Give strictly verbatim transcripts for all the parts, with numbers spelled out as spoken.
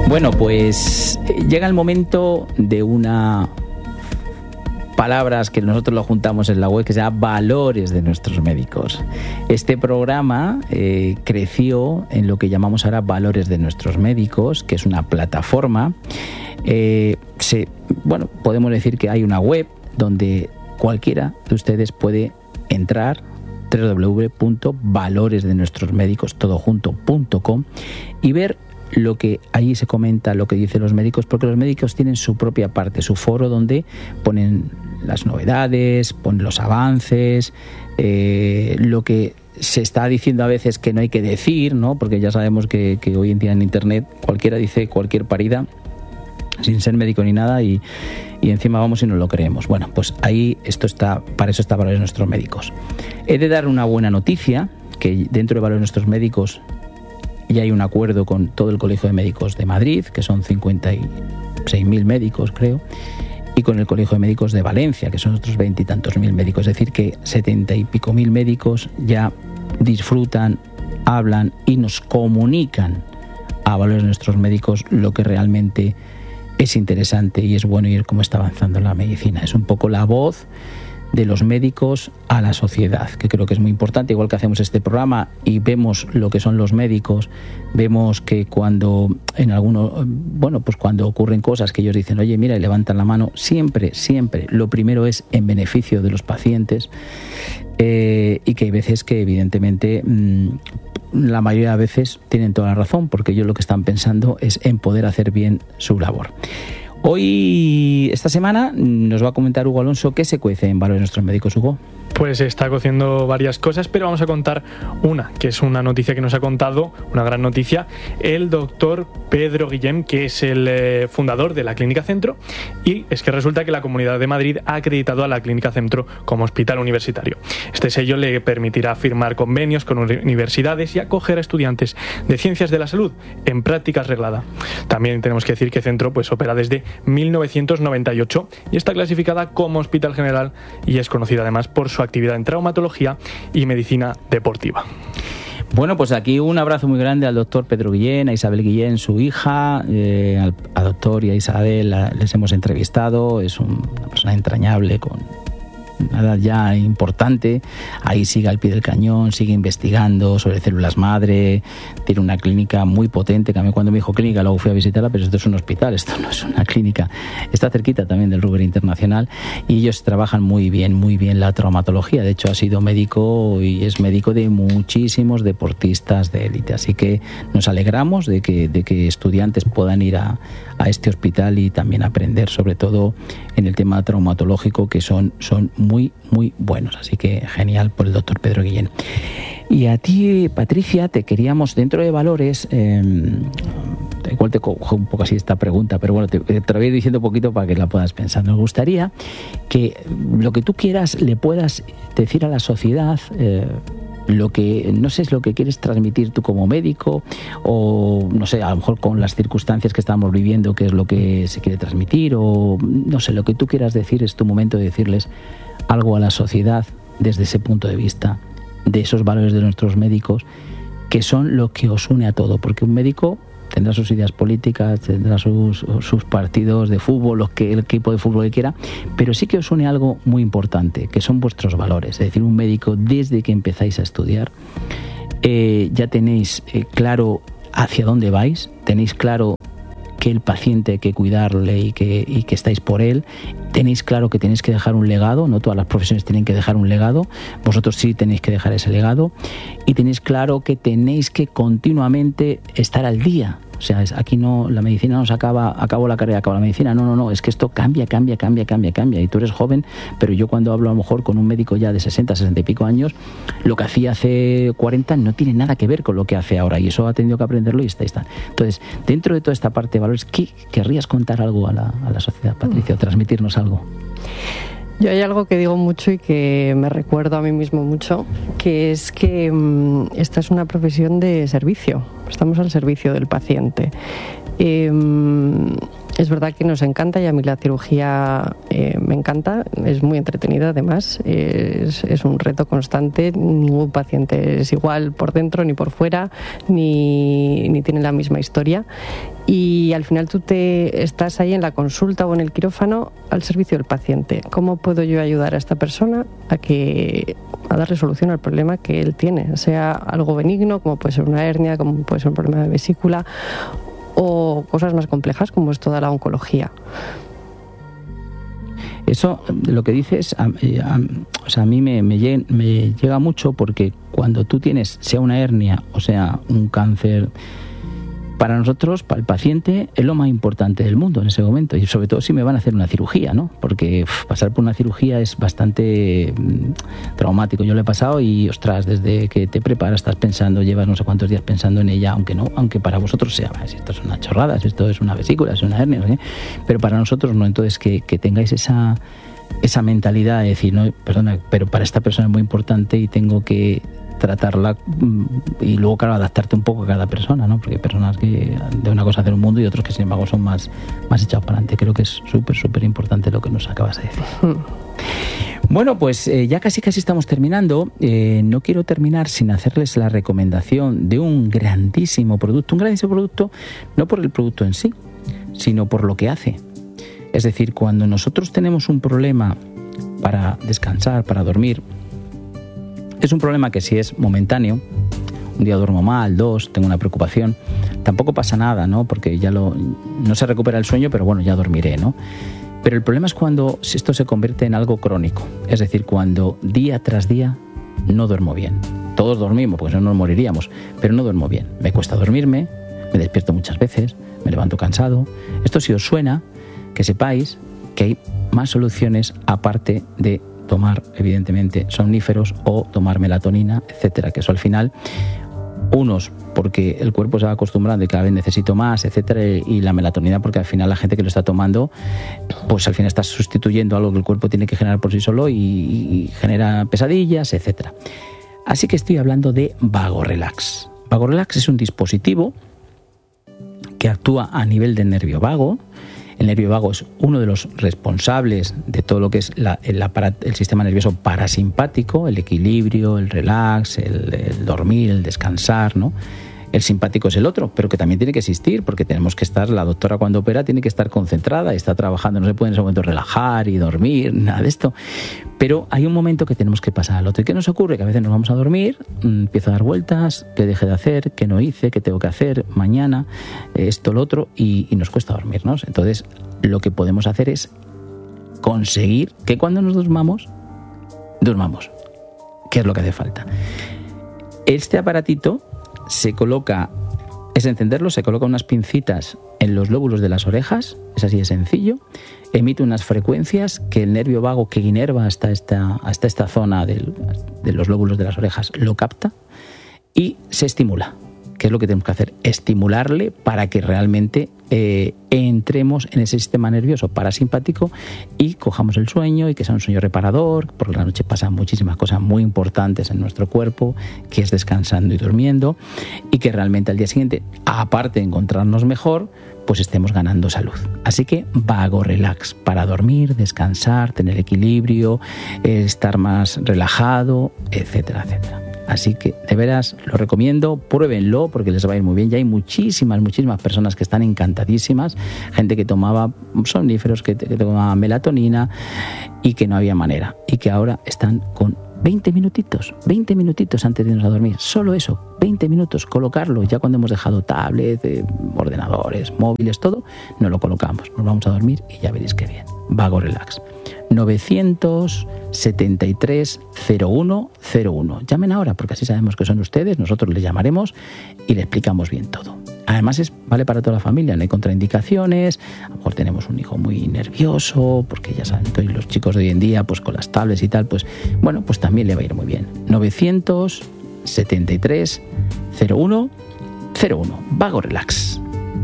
Bueno, pues llega el momento de una palabras que nosotros lo juntamos en la web que se llama Valores de nuestros médicos. Este programa eh, creció en lo que llamamos ahora Valores de nuestros médicos, que es una plataforma. Eh, se, bueno, podemos decir que hay una web donde cualquiera de ustedes puede entrar, doble u doble u doble u punto valores de nuestros médicos todo junto punto com, y ver lo que allí se comenta, lo que dicen los médicos, porque los médicos tienen su propia parte, su foro donde ponen las novedades, ponen los avances, eh, lo que se está diciendo a veces que no hay que decir, ¿no? Porque ya sabemos que, que hoy en día en Internet cualquiera dice cualquier parida sin ser médico ni nada y, y encima vamos y no lo creemos. Bueno, pues ahí esto está, para eso está Valores de nuestros médicos. He de dar una buena noticia, que dentro de Valores de nuestros médicos ya hay un acuerdo con todo el Colegio de Médicos de Madrid, que son cincuenta y seis mil médicos, creo, y con el Colegio de Médicos de Valencia, que son otros veintitantos mil médicos. Es decir, que setenta y pico mil médicos ya disfrutan, hablan y nos comunican a Valores de nuestros médicos lo que realmente es interesante y es bueno, y cómo está avanzando la medicina. Es un poco la voz de los médicos a la sociedad, que creo que es muy importante. Igual que hacemos este programa y vemos lo que son los médicos, vemos que cuando en alguno, bueno, pues cuando ocurren cosas que ellos dicen, oye, mira, y levantan la mano, siempre, siempre, lo primero es en beneficio de los pacientes, eh, y que hay veces que evidentemente mmm, la mayoría de veces tienen toda la razón, porque ellos lo que están pensando es en poder hacer bien su labor. Hoy, esta semana, nos va a comentar Hugo Alonso qué se cuece en Valores de nuestros médicos. Hugo. Pues está cociendo varias cosas, pero vamos a contar una, que es una noticia que nos ha contado, una gran noticia, el doctor Pedro Guillén, que es el eh, fundador de la Clínica Centro, y es que resulta que la Comunidad de Madrid ha acreditado a la Clínica Centro como hospital universitario. Este sello le permitirá firmar convenios con universidades y acoger a estudiantes de ciencias de la salud en prácticas reglada. También tenemos que decir que Centro pues opera desde mil novecientos noventa y ocho y está clasificada como hospital general y es conocida además por su actividad en traumatología y medicina deportiva. Bueno, pues aquí un abrazo muy grande al doctor Pedro Guillén, a Isabel Guillén, su hija, eh, al a doctor y a Isabel la, les hemos entrevistado. Es un, una persona entrañable con una edad ya importante, ahí sigue al pie del cañón, sigue investigando sobre células madre, tiene una clínica muy potente, que a mí cuando me dijo clínica luego fui a visitarla, pero esto es un hospital, esto no es una clínica, está cerquita también del Ruber Internacional, y ellos trabajan muy bien, muy bien la traumatología. De hecho ha sido médico y es médico de muchísimos deportistas de élite, así que nos alegramos de que, de que estudiantes puedan ir a, a este hospital y también aprender, sobre todo en el tema traumatológico, que son, son muy, muy buenos. Así que genial por el doctor Pedro Guillén. Y a ti, Patricia, te queríamos, dentro de Valores, eh, igual te cojo un poco así esta pregunta, pero bueno, te, te lo voy a ir diciendo un poquito para que la puedas pensar. Nos gustaría que lo que tú quieras le puedas decir a la sociedad, eh, lo que, no sé, es lo que quieres transmitir tú como médico, o no sé, a lo mejor con las circunstancias que estamos viviendo, qué es lo que se quiere transmitir, o no sé, lo que tú quieras decir, es tu momento de decirles algo a la sociedad desde ese punto de vista, de esos valores de nuestros médicos, que son lo que os une a todo, porque un médico tendrá sus ideas políticas, tendrá sus, sus partidos de fútbol, los que, el equipo de fútbol que quiera, pero sí que os une algo muy importante, que son vuestros valores. Es decir, un médico, desde que empezáis a estudiar, eh, ya tenéis eh, claro hacia dónde vais, tenéis claro que el paciente hay que cuidarle y que, y que estáis por él, tenéis claro que tenéis que dejar un legado, no todas las profesiones tienen que dejar un legado, vosotros sí tenéis que dejar ese legado, y tenéis claro que tenéis que continuamente estar al día. O sea, es, aquí no, la medicina no se acaba, acabo la carrera, acabo la medicina, no, no, no, es que esto cambia, cambia, cambia, cambia, cambia, y tú eres joven, pero yo cuando hablo a lo mejor con un médico ya de sesenta, sesenta y pico años, lo que hacía hace cuarenta no tiene nada que ver con lo que hace ahora, y eso ha tenido que aprenderlo y está, y está. Entonces, dentro de toda esta parte de valores, ¿qué querrías contar algo a la, a la sociedad, Patricia, o transmitirnos algo? Yo hay algo que digo mucho y que me recuerdo a mí mismo mucho, que es que um, esta es una profesión de servicio, estamos al servicio del paciente. Eh, Es verdad que nos encanta y a mí la cirugía eh, me encanta, es muy entretenida además, es, es un reto constante, ningún paciente es igual por dentro ni por fuera, ni, ni tiene la misma historia y al final tú te estás ahí en la consulta o en el quirófano al servicio del paciente. ¿Cómo puedo yo ayudar a esta persona a, que, a darle solución al problema que él tiene? Sea algo benigno, como puede ser una hernia, como puede ser un problema de vesícula, o cosas más complejas como es toda la oncología. Eso, lo que dices, a, a, o sea, a mí me, me, llega, me llega mucho porque cuando tú tienes, sea una hernia o sea un cáncer, para nosotros, para el paciente, es lo más importante del mundo en ese momento. Y sobre todo si me van a hacer una cirugía, ¿no? Porque uf, pasar por una cirugía es bastante mmm, traumático. Yo lo he pasado y, ostras, desde que te preparas, estás pensando, llevas no sé cuántos días pensando en ella, aunque no, aunque para vosotros sea, si esto es una chorrada, si esto es una vesícula, es una hernia, ¿no? Pero para nosotros no. Entonces, que, que tengáis esa, esa mentalidad de decir, no, perdona, pero para esta persona es muy importante y tengo que tratarla y luego, claro, adaptarte un poco a cada persona, ¿no? Porque hay personas que de una cosa hacen un mundo y otros que, sin embargo, son más, más echados para adelante. Creo que es súper, súper importante lo que nos acabas de decir. Bueno, pues eh, ya casi casi estamos terminando. Eh, no quiero terminar sin hacerles la recomendación de un grandísimo producto. Un grandísimo producto no por el producto en sí, sino por lo que hace. Es decir, cuando nosotros tenemos un problema para descansar, para dormir, es un problema que si es momentáneo, un día duermo mal, dos, tengo una preocupación, tampoco pasa nada, ¿no? Porque ya lo, no se recupera el sueño, pero bueno, ya dormiré, ¿no? Pero el problema es cuando esto se convierte en algo crónico, es decir, cuando día tras día no duermo bien. Todos dormimos, porque si no nos moriríamos, pero no duermo bien. Me cuesta dormirme, me despierto muchas veces, me levanto cansado. Esto, si os suena, que sepáis que hay más soluciones aparte de tomar, evidentemente, somníferos o tomar melatonina, etcétera, que eso al final, unos porque el cuerpo se va acostumbrando y cada vez necesito más, etcétera, y la melatonina porque al final la gente que lo está tomando, pues al final está sustituyendo algo que el cuerpo tiene que generar por sí solo y, y genera pesadillas, etcétera. Así que estoy hablando de VagoRelax. VagoRelax es un dispositivo que actúa a nivel del nervio vago. El nervio vago es uno de los responsables de todo lo que es la, el, aparat, el sistema nervioso parasimpático, el equilibrio, el relax, el, el dormir, el descansar, ¿no? El simpático es el otro, pero que también tiene que existir, porque tenemos que estar, la doctora cuando opera tiene que estar concentrada, está trabajando, no se puede en ese momento relajar y dormir, nada de esto. Pero hay un momento que tenemos que pasar al otro. ¿Y qué nos ocurre? Que a veces nos vamos a dormir, empiezo a dar vueltas, qué dejé de hacer, qué no hice, qué tengo que hacer mañana, esto, lo otro, y, y nos cuesta dormirnos. Entonces, lo que podemos hacer es conseguir que cuando nos durmamos, durmamos. ¿Qué es lo que hace falta? Este aparatito se coloca, es encenderlo, se coloca unas pincitas en los lóbulos de las orejas, es así de sencillo, emite unas frecuencias que el nervio vago que inerva hasta esta, hasta esta zona del, de los lóbulos de las orejas lo capta y se estimula. ¿Qué es lo que tenemos que hacer? Estimularle para que realmente eh, entremos en ese sistema nervioso parasimpático y cojamos el sueño y que sea un sueño reparador, porque la noche pasan muchísimas cosas muy importantes en nuestro cuerpo, que es descansando y durmiendo, y que realmente al día siguiente, aparte de encontrarnos mejor, pues estemos ganando salud. Así que VagoRelax, para dormir, descansar, tener equilibrio, eh, estar más relajado, etcétera, etcétera. Así que, de veras, lo recomiendo, pruébenlo porque les va a ir muy bien. Ya hay muchísimas, muchísimas personas que están encantadísimas, gente que tomaba somníferos, que, que tomaba melatonina y que no había manera. Y que ahora están con veinte minutitos, veinte minutitos antes de irnos a dormir. Solo eso, veinte minutos, colocarlo. Ya cuando hemos dejado tablets, eh, ordenadores, móviles, todo, nos lo colocamos. Nos vamos a dormir y ya veréis qué bien. VagoRelax. novecientos setenta y tres cero uno cero uno. Llamen ahora porque así sabemos que son ustedes, nosotros les llamaremos y le explicamos bien todo. Además es, vale para toda la familia, no hay contraindicaciones, a lo mejor tenemos un hijo muy nervioso, porque ya saben que los chicos de hoy en día, pues con las tablets y tal, pues bueno, pues también le va a ir muy bien. novecientos setenta y tres cero uno cero uno. VagoRelax.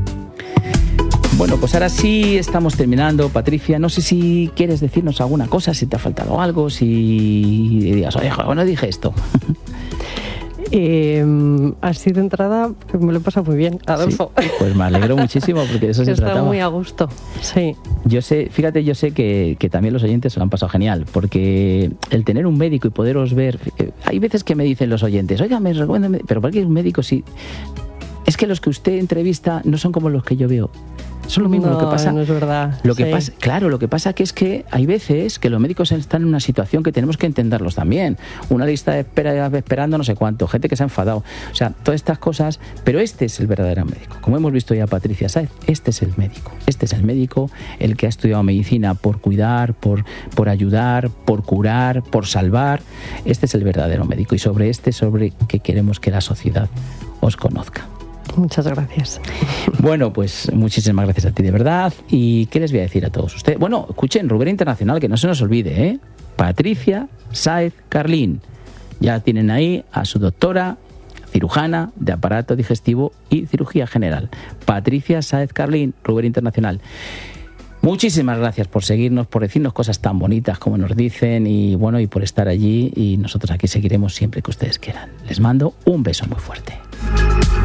Bueno, pues ahora sí estamos terminando, Patricia. No sé si quieres decirnos alguna cosa, si te ha faltado algo, si digas, oye, bueno, dije esto. Eh, así de entrada me lo he pasado muy bien, Adolfo. Sí, pues me alegro muchísimo porque de eso se trataba. Está muy a gusto, sí. Yo sé, fíjate, yo sé que, que también los oyentes se lo han pasado genial, porque el tener un médico y poderos ver, eh, hay veces que me dicen los oyentes, oiga, me recomiendan, pero ¿por qué un médico sí? Es que los que usted entrevista no son como los que yo veo. Son lo mismo. No, lo que pasa, no es verdad. Lo que sí. pasa, claro, lo que pasa que es que hay veces que los médicos están en una situación que tenemos que entenderlos también. Una lista de espera esperando no sé cuánto, gente que se ha enfadado. O sea, todas estas cosas. Pero este es el verdadero médico. Como hemos visto ya a Patricia Sáez, este es el médico. Este es el médico, el que ha estudiado medicina por cuidar, por, por ayudar, por curar, por salvar. Este es el verdadero médico. Y sobre este, sobre que queremos que la sociedad os conozca. Muchas gracias. Bueno, pues muchísimas gracias a ti, de verdad. ¿Y qué les voy a decir a todos ustedes? Bueno, escuchen, Rubén Internacional, que no se nos olvide, ¿eh? Patricia Sáez Carlín. Ya tienen ahí a su doctora, cirujana de aparato digestivo y cirugía general. Patricia Sáez Carlín, Rubén Internacional. Muchísimas gracias por seguirnos, por decirnos cosas tan bonitas como nos dicen y bueno, y por estar allí. Y nosotros aquí seguiremos siempre que ustedes quieran. Les mando un beso muy fuerte.